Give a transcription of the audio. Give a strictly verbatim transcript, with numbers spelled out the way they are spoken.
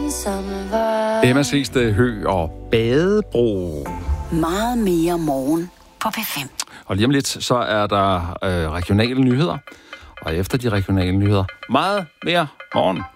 Emma Siste Hø og Badebro. Meget mere morgen på P fem. Og lige om lidt, så er der øh, regionale nyheder. Og efter de regionale nyheder, meget mere morgen.